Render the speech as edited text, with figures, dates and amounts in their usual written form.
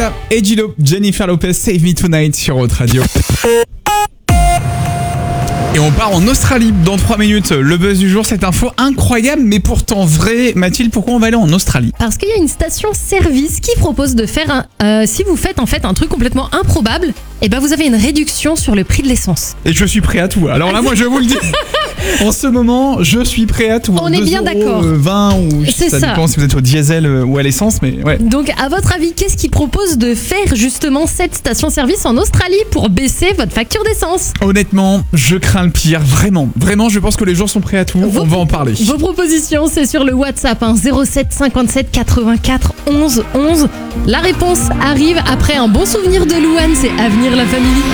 ça, Edgilo, Jennifer Lopez, Save Me Tonight sur Haute Radio. Et on part en Australie dans 3 minutes. Le buzz du jour, cette info incroyable mais pourtant vraie. Mathilde, pourquoi on va aller en Australie ? Parce qu'il y a une station-service qui propose de faire si vous faites en fait un truc complètement improbable, et ben vous avez une réduction sur le prix de l'essence. Et je suis prêt à tout. Alors là, moi, je vous le dis. En ce moment, je suis prêt à tout. On est bien d'accord. 20 ou C'est ça ça. dépend si vous êtes au diesel ou à l'essence, mais ouais. Donc à votre avis, qu'est-ce qui propose de faire justement cette station-service en Australie pour baisser votre facture d'essence ? Honnêtement, je crains le pire. Vraiment, je pense que les gens sont prêts à tout. On va en parler. Vos propositions, c'est sur le WhatsApp 07 57 84 11 11. La réponse arrive après un bon souvenir de Louane, c'est Avenir la famille.